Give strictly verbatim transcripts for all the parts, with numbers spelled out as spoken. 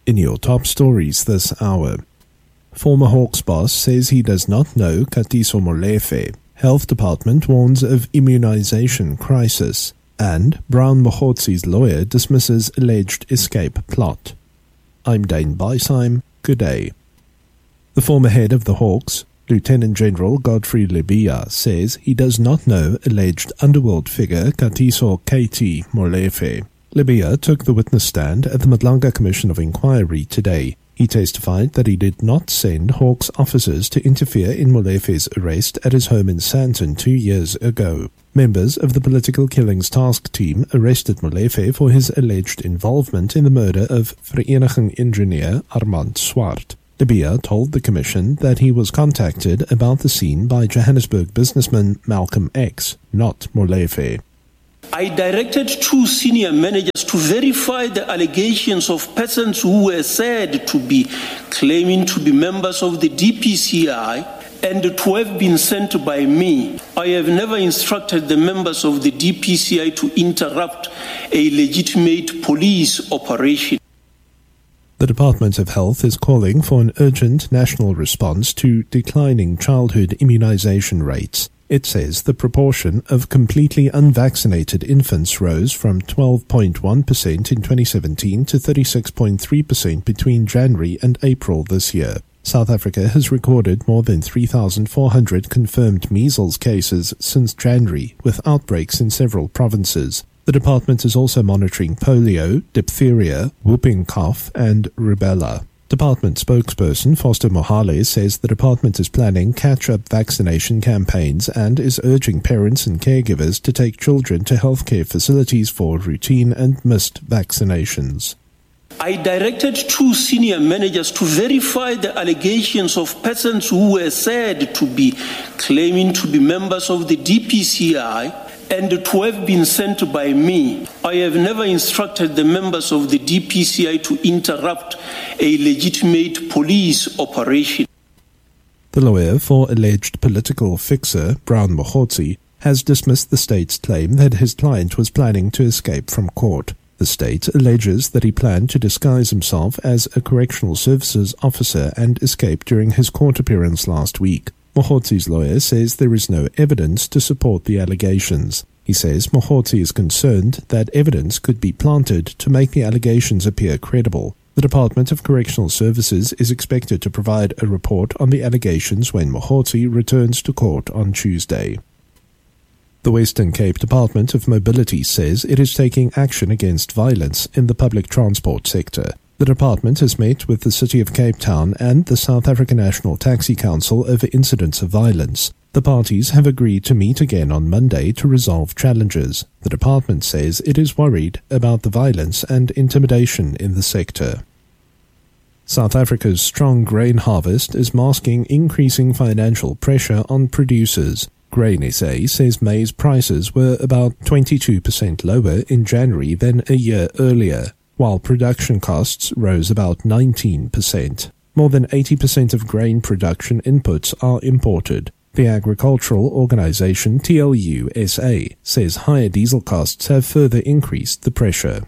In your top stories this hour, former Hawks boss says he does not know Katiso Molefe. Health Department warns of immunization crisis. And Brown Mogotsi's lawyer dismisses alleged escape plot. I'm Dane Beisheim. Good day. The former head of the Hawks, Lieutenant General Godfrey Lebeya, says he does not know alleged underworld figure Katiso K T Molefe. Lebeya took the witness stand at the Madlanga Commission of Inquiry today. He testified that he did not send Hawks officers to interfere in Molefe's arrest at his home in Sandton two years ago. Members of the Political Killings Task Team arrested Molefe for his alleged involvement in the murder of Vereniging engineer Armand Swart. Lebeya told the commission that he was contacted about the scene by Johannesburg businessman Malcolm X, not Molefe. I directed two senior managers to verify the allegations of persons who were said to be claiming to be members of the D P C I and to have been sent by me. I have never instructed the members of the D P C I to interrupt a legitimate police operation. The Department of Health is calling for an urgent national response to declining childhood immunization rates. It says the proportion of completely unvaccinated infants rose from twelve point one percent in twenty seventeen to thirty-six point three percent between January and April this year. South Africa has recorded more than three thousand four hundred confirmed measles cases since January, with outbreaks in several provinces. The department is also monitoring polio, diphtheria, whooping cough, and rubella. Department spokesperson Foster Mohale says the department is planning catch-up vaccination campaigns and is urging parents and caregivers to take children to healthcare facilities for routine and missed vaccinations. I directed two senior managers to verify the allegations of persons who were said to be claiming to be members of the D P C I and to have been sent by me. I have never instructed the members of the D P C I to interrupt a legitimate police operation. The lawyer for alleged political fixer, Brown Mogotsi, has dismissed the state's claim that his client was planning to escape from court. The state alleges that he planned to disguise himself as a correctional services officer and escape during his court appearance last week. Mogotsi's lawyer says there is no evidence to support the allegations. He says Mogotsi is concerned that evidence could be planted to make the allegations appear credible. The Department of Correctional Services is expected to provide a report on the allegations when Mogotsi returns to court on Tuesday. The Western Cape Department of Mobility says it is taking action against violence in the public transport sector. The department has met with the City of Cape Town and the South African National Taxi Council over incidents of violence. The parties have agreed to meet again on Monday to resolve challenges. The department says it is worried about the violence and intimidation in the sector. South Africa's strong grain harvest is masking increasing financial pressure on producers. Grain S A says maize prices were about twenty-two percent lower in January than a year earlier, while production costs rose about nineteen percent. More than eighty percent of grain production inputs are imported. The agricultural organization T L U S A says higher diesel costs have further increased the pressure.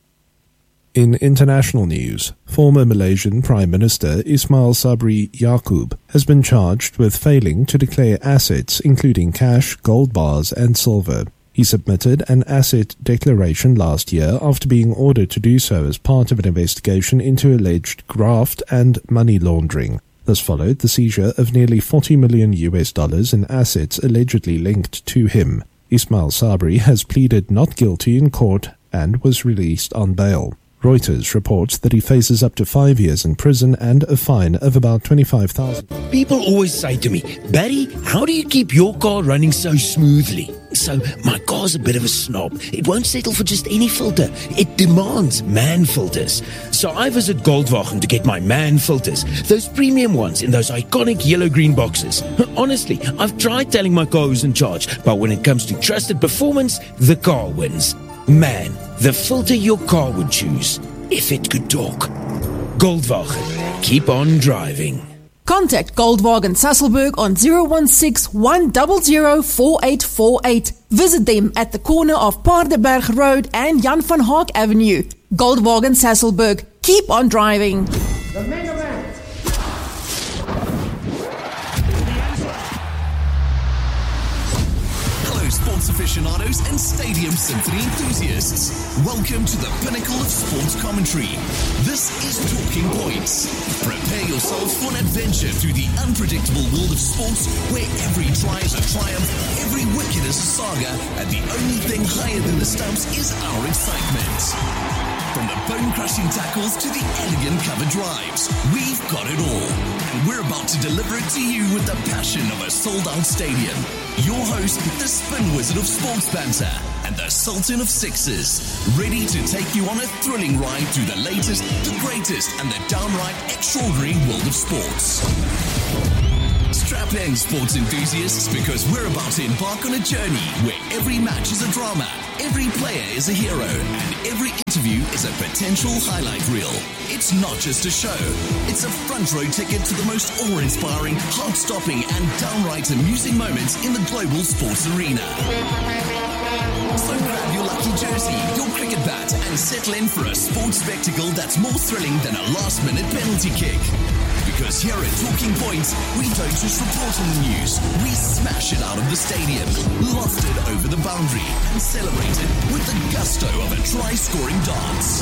In international news, former Malaysian Prime Minister Ismail Sabri Yaakob has been charged with failing to declare assets including cash, gold bars and silver. He submitted an asset declaration last year after being ordered to do so as part of an investigation into alleged graft and money laundering. This followed the seizure of nearly forty million U S dollars in assets allegedly linked to him. Ismail Sabri has pleaded not guilty in court and was released on bail. Reuters reports that he faces up to five years in prison and a fine of about twenty-five thousand dollars. People always say to me, Barry, how do you keep your car running so smoothly? So, my car's a bit of a snob. It won't settle for just any filter. It demands MAN filters. So I visit Goldwagen to get my MAN filters, those premium ones in those iconic yellow-green boxes. Honestly, I've tried telling my car who's in charge, but when it comes to trusted performance, the car wins. MAN, the filter your car would choose, if it could talk. Goldwagen, keep on driving. Contact Goldwagen Sasolburg on zero one six, one zero zero, four eight four eight. Visit them at the corner of Paardeberg Road and Jan van Haak Avenue. Goldwagen Sasolburg. keep on driving. The Mega Man. Sports aficionados and Stadium Symphony enthusiasts. Welcome to the pinnacle of sports commentary. This is Talking Points. Prepare yourself for an adventure through the unpredictable world of sports where every try is a triumph, every wicket is a saga, and the only thing higher than the stumps is our excitement. From the bone-crushing tackles to the elegant cover drives, we've got it all. And we're about to deliver it to you with the passion of a sold-out stadium. Your host, the spin wizard of sports banter, and the sultan of sixes, ready to take you on a thrilling ride through the latest, the greatest, and the downright extraordinary world of sports. Strap in, sports enthusiasts, because we're about to embark on a journey where every match is a drama, every player is a hero, and every interview is a potential highlight reel. It's not just a show, it's a front row ticket to the most awe-inspiring, heart-stopping, and downright amusing moments in the global sports arena. So grab your lucky jersey, your cricket bat, and settle in for a sports spectacle that's more thrilling than a last-minute penalty kick. Because here at Talking Points, we don't just report on the news, we smash it out of the stadium, loft it over the boundary, and celebrate it with the gusto of a try-scoring dance.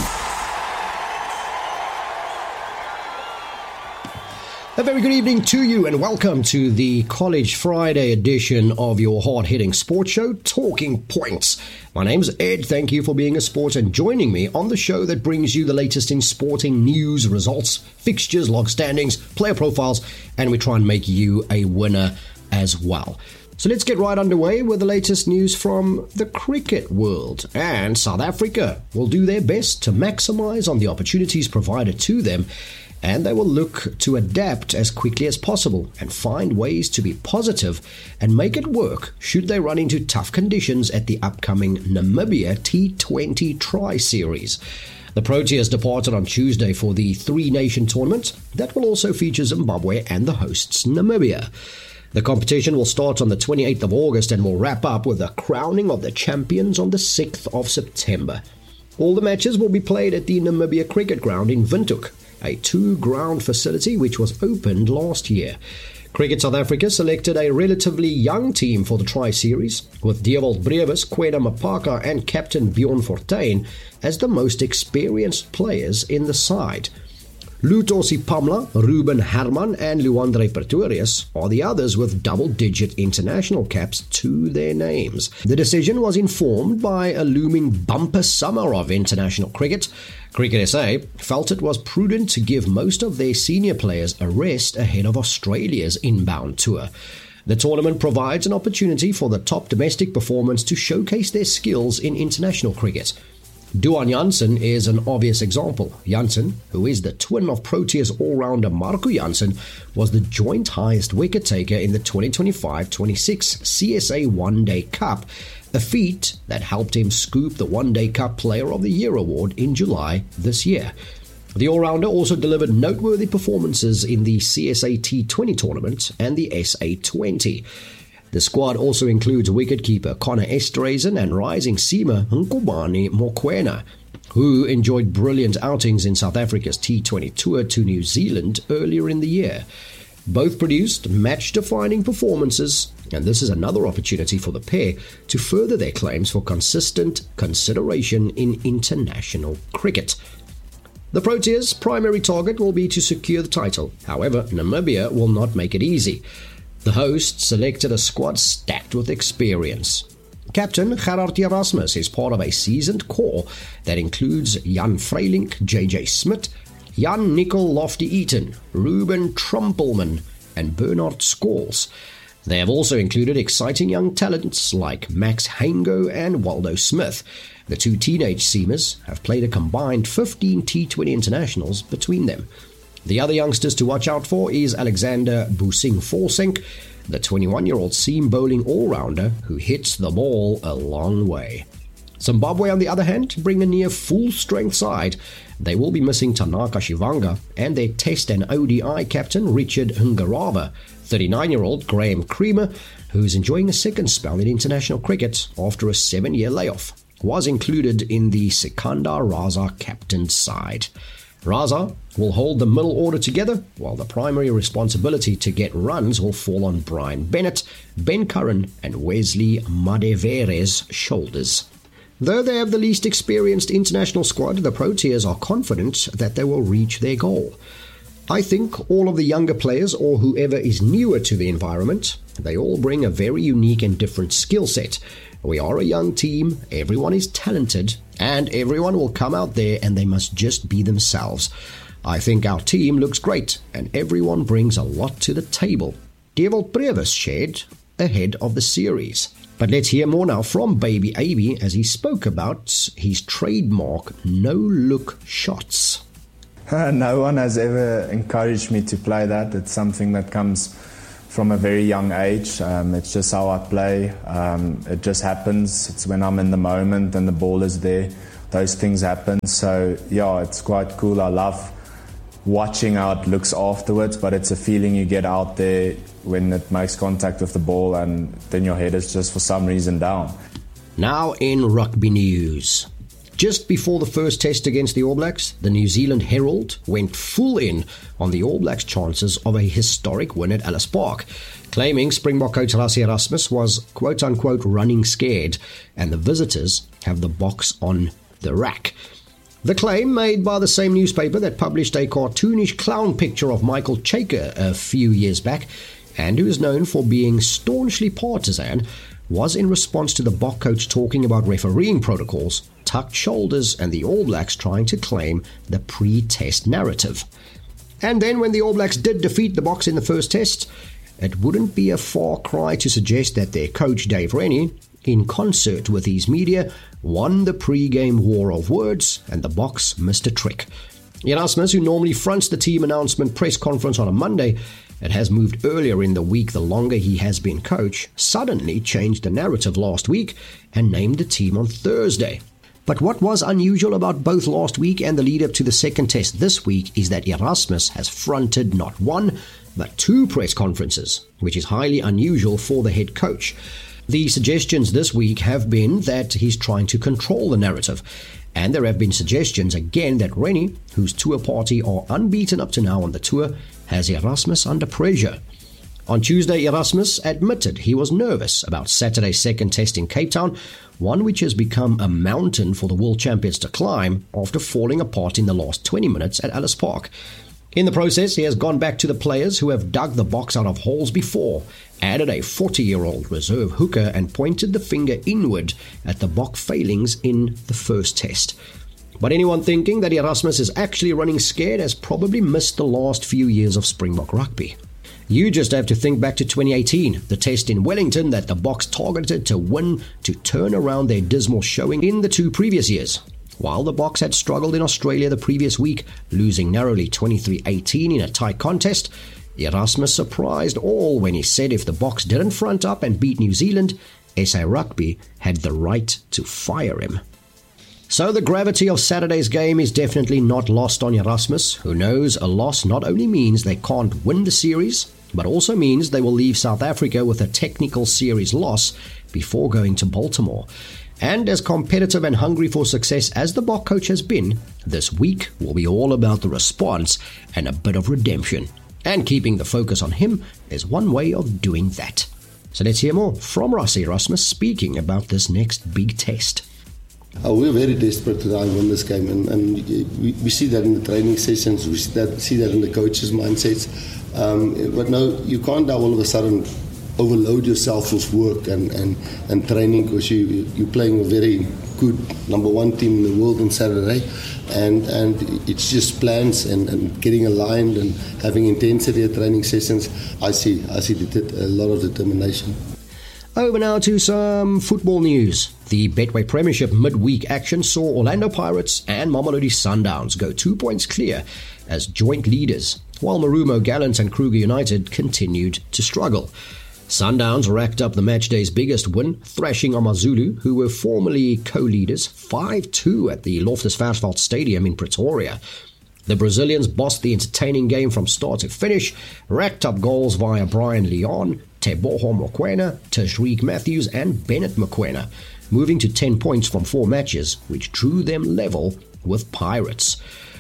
A very good evening to you and welcome to the College Friday edition of your hard-hitting sports show, Talking Points. My name's Ed. Thank you for being a sport and joining me on the show that brings you the latest in sporting news, results, fixtures, log standings, player profiles, and we try and make you a winner as well. So let's get right underway with the latest news from the cricket world. And South Africa will do their best to maximize on the opportunities provided to them, and they will look to adapt as quickly as possible and find ways to be positive and make it work should they run into tough conditions at the upcoming Namibia T twenty Tri-Series. The Proteas departed on Tuesday for the three-nation tournament that will also feature Zimbabwe and the hosts Namibia. The competition will start on the twenty-eighth of August and will wrap up with the crowning of the champions on the sixth of September. All the matches will be played at the Namibia Cricket Ground in Windhoek, a two-ground facility which was opened last year. Cricket South Africa selected a relatively young team for the Tri-Series, with Dewald Brevis, Kwena Mapaka and captain Bjorn Fortuin as the most experienced players in the side. Lutosi Pamla, Ruben Herman and Luandre Pretorius are the others with double-digit international caps to their names. The decision was informed by a looming bumper summer of international cricket. Cricket S A felt it was prudent to give most of their senior players a rest ahead of Australia's inbound tour. The tournament provides an opportunity for the top domestic performers to showcase their skills in international cricket. Duan Jansen is an obvious example. Jansen, who is the twin of Proteas all-rounder Marco Jansen, was the joint highest wicket taker in the twenty twenty-five twenty-six C S A One Day Cup, a feat that helped him scoop the One Day Cup Player of the Year award in July this year. The all-rounder also delivered noteworthy performances in the C S A T twenty tournament and the S A twenty. The squad also includes wicketkeeper Connor Esterhazy and rising seamer Nkobani Mokoena, who enjoyed brilliant outings in South Africa's T twenty tour to New Zealand earlier in the year. Both produced match-defining performances, and this is another opportunity for the pair to further their claims for consistent consideration in international cricket. The Proteas' primary target will be to secure the title. However, Namibia will not make it easy. The hosts selected a squad stacked with experience. Captain Gerard Erasmus is part of a seasoned core that includes Jan Vreilink, J J Smith, Jan Nicol Lofty-Eaton, Ruben Trumpelman, and Bernard Scholes. They have also included exciting young talents like Max Hango and Waldo Smith. The two teenage seamers have played a combined fifteen T twenty internationals between them. The other youngsters to watch out for is Alexander Boesing-Volsink, the twenty-one-year-old seam bowling all-rounder who hits the ball a long way. Zimbabwe, on the other hand, bring a near full-strength side. They will be missing Tanaka Shivanga and their Test and O D I captain Richard Ngarava, thirty-nine-year-old Graham Creamer, who's enjoying a second spell in international cricket after a seven-year layoff, was included in the Sikandar Raza captain's side. Raza will hold the middle order together, while the primary responsibility to get runs will fall on Brian Bennett, Ben Curran and Wesley Madevere's shoulders. Though they have the least experienced international squad, the Proteas are confident that they will reach their goal. I think all of the younger players, or whoever is newer to the environment, they all bring a very unique and different skill set. We are a young team, everyone is talented, and everyone will come out there and they must just be themselves. I think our team looks great, and everyone brings a lot to the table. Dewald Brevis shared ahead of the series. But let's hear more now from Baby Abe as he spoke about his trademark no-look shots. No one has ever encouraged me to play that. It's something that comes from a very young age. Um, it's just how I play. Um, it just happens. It's when I'm in the moment and the ball is there. Those things happen. So, yeah, it's quite cool. I love watching how it looks afterwards, but it's a feeling you get out there when it makes contact with the ball and then your head is just for some reason down. Now in rugby news. Just before the first test against the All Blacks, the New Zealand Herald went full in on the All Blacks' chances of a historic win at Ellis Park, claiming Springbok coach Rassie Erasmus was quote-unquote running scared and the visitors have the box on the rack. The claim, made by the same newspaper that published a cartoonish clown picture of Michael Chaker a few years back, and who is known for being staunchly partisan, was in response to the Bok coach talking about refereeing protocols, tucked shoulders, and the All Blacks trying to claim the pre-test narrative. And then when the All Blacks did defeat the Boks in the first test, it wouldn't be a far cry to suggest that their coach Dave Rennie, in concert with his media, won the pre-game war of words and the Boks missed a trick. Erasmus, who normally fronts the team announcement press conference on a Monday, it has moved earlier in the week the longer he has been coach, suddenly changed the narrative last week and named the team on Thursday. But what was unusual about both last week and the lead-up to the second test this week is that Erasmus has fronted not one, but two press conferences, which is highly unusual for the head coach. The suggestions this week have been that he's trying to control the narrative, and there have been suggestions again that Rennie, whose tour party are unbeaten up to now on the tour, has Erasmus under pressure. On Tuesday, Erasmus admitted he was nervous about Saturday's second test in Cape Town, one which has become a mountain for the world champions to climb after falling apart in the last twenty minutes at Ellis Park. In the process, he has gone back to the players who have dug the Boks out of holes before, added a forty-year-old reserve hooker and pointed the finger inward at the Bok failings in the first test. But anyone thinking that Erasmus is actually running scared has probably missed the last few years of Springbok rugby. You just have to think back to twenty eighteen, the test in Wellington that the Boks targeted to win to turn around their dismal showing in the two previous years. While the Boks had struggled in Australia the previous week, losing narrowly twenty-three eighteen in a tight contest, Erasmus surprised all when he said if the Boks didn't front up and beat New Zealand, S A Rugby had the right to fire him. So the gravity of Saturday's game is definitely not lost on Erasmus, who knows a loss not only means they can't win the series, but also means they will leave South Africa with a technical series loss before going to Baltimore. And as competitive and hungry for success as the Bok coach has been, this week will be all about the response and a bit of redemption. And keeping the focus on him is one way of doing that. So let's hear more from Rassie Erasmus speaking about this next big test. Oh, we're very desperate to win this game, and, and we, we see that in the training sessions, we see that, see that in the coaches' mindsets. Um, but no, you can't all of a sudden overload yourself with work and, and, and training, because you, you're playing a very good number one team in the world on Saturday, and, and it's just plans and, and getting aligned and having intensity at training sessions. I see, I see a lot of determination. Over now to some football news. The Betway Premiership midweek action saw Orlando Pirates and Mamelodi Sundowns go two points clear as joint leaders, while Marumo Gallants and Kruger United continued to struggle. Sundowns racked up the matchday's biggest win, thrashing AmaZulu, who were formerly co-leaders, five two at the Loftus Versfeld Stadium in Pretoria. The Brazilians bossed the entertaining game from start to finish, racked up goals via Brian Leon, Teboho Mokoena, Tashreeq Matthews and Bennett Mokoena, moving to ten points from four matches, which drew them level with Pirates.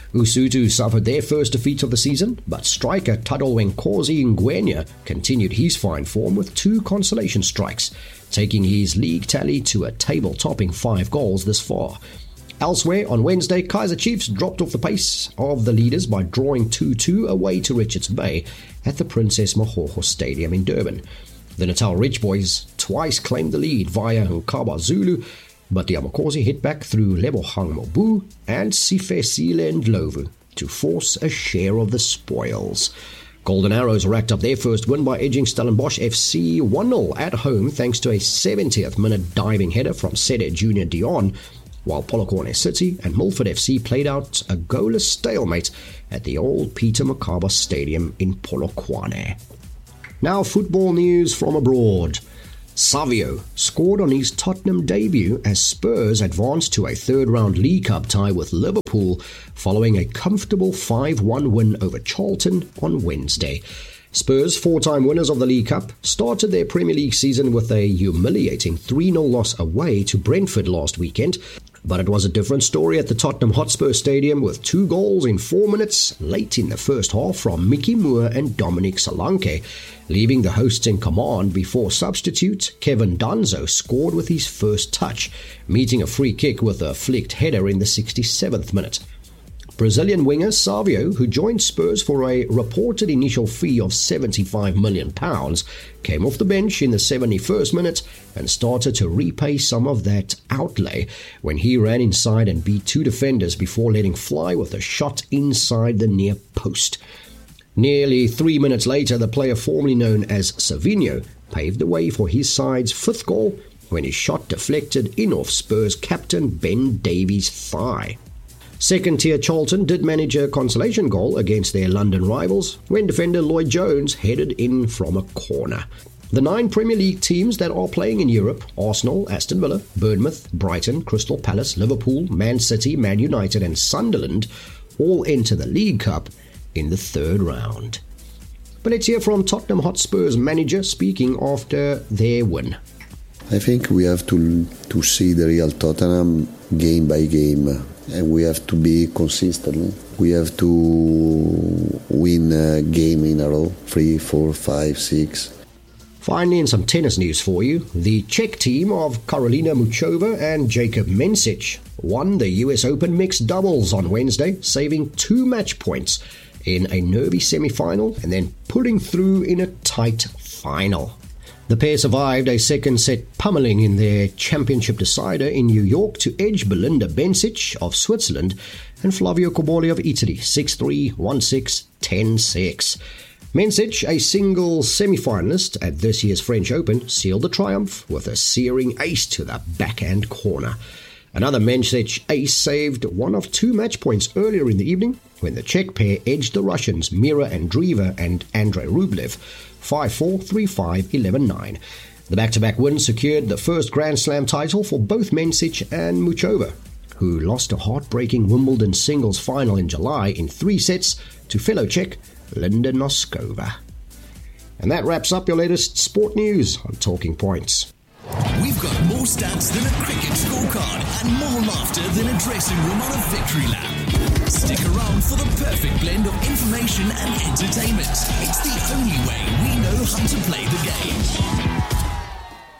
Usutu suffered their first defeat of the season, but striker Tadolwenkosi Ngwenya continued his fine form with two consolation strikes, taking his league tally to a table-topping five goals this far. Elsewhere, on Wednesday, Kaizer Chiefs dropped off the pace of the leaders by drawing two two away to Richards Bay at the Princess Mohoho Stadium in Durban. The Natal Rich Boys twice claimed the lead via Nkaba Zulu, but the Amakosi hit back through Lebohang Mobu and Sifesile Ndlovu to force a share of the spoils. Golden Arrows racked up their first win by edging Stellenbosch F C one nil at home thanks to a seventieth minute diving header from Sede Junior Dion, while Polokwane City and Milford F C played out a goalless stalemate at the old Peter Mokaba Stadium in Polokwane. Now football news from abroad. Savio scored on his Tottenham debut as Spurs advanced to a third-round League Cup tie with Liverpool following a comfortable five one win over Charlton on Wednesday. Spurs, four-time winners of the League Cup, started their Premier League season with a humiliating three nil loss away to Brentford last weekend, but it was a different story at the Tottenham Hotspur Stadium with two goals in four minutes late in the first half from Mickey Moore and Dominic Solanke, leaving the hosts in command before substitute Kevin Danzo scored with his first touch, meeting a free kick with a flicked header in the sixty-seventh minute. Brazilian winger Savio, who joined Spurs for a reported initial fee of seventy-five million pounds, came off the bench in the seventy-first minute and started to repay some of that outlay when he ran inside and beat two defenders before letting fly with a shot inside the near post. Nearly three minutes later, the player formerly known as Savinho paved the way for his side's fifth goal when his shot deflected in off Spurs captain Ben Davies' thigh. Second-tier Charlton did manage a consolation goal against their London rivals when defender Lloyd Jones headed in from a corner. The nine Premier League teams that are playing in Europe, Arsenal, Aston Villa, Bournemouth, Brighton, Crystal Palace, Liverpool, Man City, Man United and Sunderland, all enter the League Cup in the third round. But let's hear from Tottenham Hotspur's manager speaking after their win. I think we have to to see the real Tottenham game by game, and we have to be consistent. We have to win a game in a row, three, four, five, six. Finally, in some tennis news for you, the Czech team of Karolina Muchova and Jacob Mensich won the U S Open mixed doubles on Wednesday, saving two match points in a nervy semi-final and then pulling through in a tight final. The pair survived a second-set pummeling in their championship decider in New York to edge Belinda Bencic of Switzerland and Flavio Cobolli of Italy, six three, one six, ten six. Mensich, a single semi-finalist at this year's French Open, sealed the triumph with a searing ace to the backhand corner. Another Mensich ace saved one of two match points earlier in the evening when the Czech pair edged the Russians Mira Andreeva and Andrei Rublev five four, three five, eleven nine. The back-to-back win secured the first Grand Slam title for both Mensich and Muchova, who lost a heartbreaking Wimbledon singles final in July in three sets to fellow Czech Linda Noskova. And that wraps up your latest sport news on Talking Points. We've got more stats than a cricket scorecard and more laughter than a dressing room on a victory lap. Stick around for the perfect blend of information and entertainment. It's the only way we know how to play the game.